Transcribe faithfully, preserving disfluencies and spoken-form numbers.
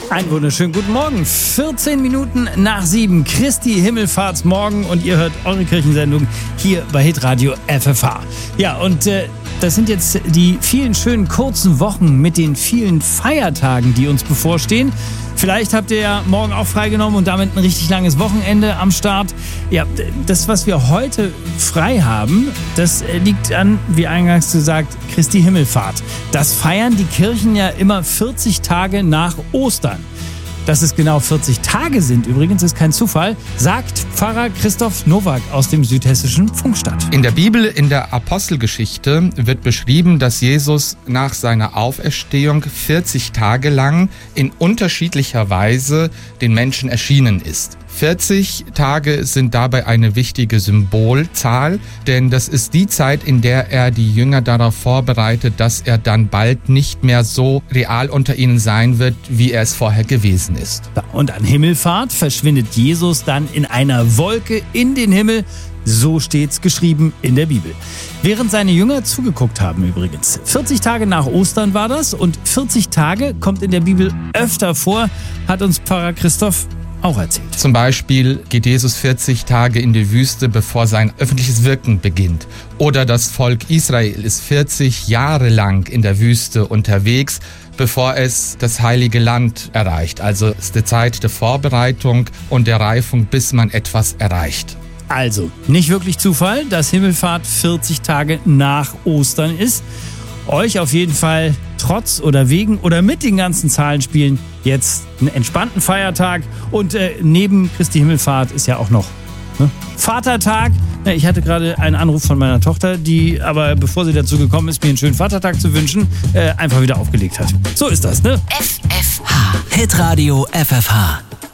Einen wunderschönen guten Morgen. vierzehn Minuten nach sieben. Christi Himmelfahrtsmorgen und ihr hört eure Kirchensendung hier bei Hitradio F F H. Ja, und äh, das sind jetzt die vielen schönen kurzen Wochen mit den vielen Feiertagen, die uns bevorstehen. Vielleicht habt ihr ja morgen auch freigenommen und damit ein richtig langes Wochenende am Start. Ja, das, was wir heute frei haben, das liegt an, wie eingangs gesagt, Christi Himmelfahrt. Das feiern die Kirchen ja immer vierzig Tage nach Ostern. Dass es genau vierzig Tage sind, übrigens, ist kein Zufall, sagt Pfarrer Christoph Nowak aus dem südhessischen Funkstadt. In der Bibel, in der Apostelgeschichte, wird beschrieben, dass Jesus nach seiner Auferstehung vierzig Tage lang in unterschiedlicher Weise den Menschen erschienen ist. vierzig Tage sind dabei eine wichtige Symbolzahl, denn das ist die Zeit, in der er die Jünger darauf vorbereitet, dass er dann bald nicht mehr so real unter ihnen sein wird, wie er es vorher gewesen ist. Und an Himmelfahrt verschwindet Jesus dann in einer Wolke in den Himmel. So steht's geschrieben in der Bibel. Während seine Jünger zugeguckt haben übrigens. vierzig Tage nach Ostern war das und vierzig Tage kommt in der Bibel öfter vor, hat uns Pfarrer Christoph auch erzählt. Zum Beispiel geht Jesus vierzig Tage in die Wüste, bevor sein öffentliches Wirken beginnt. Oder das Volk Israel ist vierzig Jahre lang in der Wüste unterwegs, bevor es das Heilige Land erreicht. Also es ist die Zeit der Vorbereitung und der Reifung, bis man etwas erreicht. Also, nicht wirklich Zufall, dass Himmelfahrt vierzig Tage nach Ostern ist. Euch auf jeden Fall trotz oder wegen oder mit den ganzen Zahlenspielen jetzt einen entspannten Feiertag. Und äh, neben Christi Himmelfahrt ist ja auch noch ne? Vatertag. Ja, ich hatte gerade einen Anruf von meiner Tochter, die aber, bevor sie dazu gekommen ist, mir einen schönen Vatertag zu wünschen, äh, einfach wieder aufgelegt hat. So ist das, ne? F F H. Hitradio F F H.